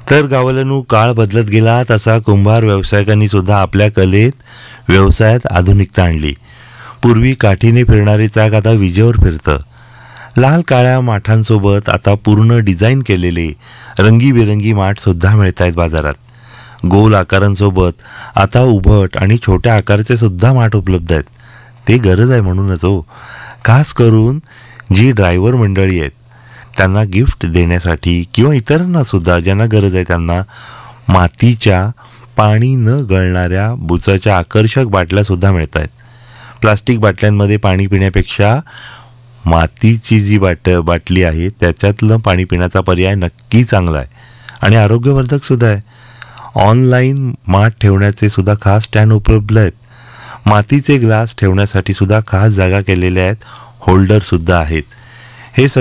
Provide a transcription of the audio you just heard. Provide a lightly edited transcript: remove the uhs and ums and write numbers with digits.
तर गावालानू काळ बदलत गेला तसा कुंभार व्यावसायिकांनी सुद्धा आपल्या कलेत व्यवसायात आधुनिकता आणली. पूर्वी काठीने फिरणारे चाक आता विजेवर फिरतं. लाल काळ्या माठांसोबत आता पूर्ण डिझाईन केलेले रंगीबेरंगी माठ सुद्धा मिळत आहेत बाजारात. गोल आकारांसोबत आता उभट आणि छोट्या आकाराचे सुद्धा माठ उपलब्ध आहेत. ते गरज आहे म्हणूनच हो. खास करून जी ड्रायव्हर मंडळी आहेत त्यांना गिफ्ट देण्यासाठी किंवा इतरांना सुद्धा ज्यांना गरज आहे त्यांना मातीच्या पाणी न गळणाऱ्या बुचाच्या आकर्षक बाटल्या सुद्धा मिळत आहेत. प्लास्टिक बाटल्यांमध्ये पाणी पिण्यापेक्षा मातीची जी बाटली आहे त्याच्यातलं पाणी पिण्याचा पर्याय नक्की चांगला आहे आणि आरोग्यवर्धक सुद्धा आहे. ऑनलाईन माठ ठेवण्याचे सुद्धा खास स्टँड उपलब्ध आहेत. मातीचे ग्लास ठेवण्यासाठी सुद्धा खास जागा केलेल्या आहेत. होल्डर सुद्धा आहेत. हे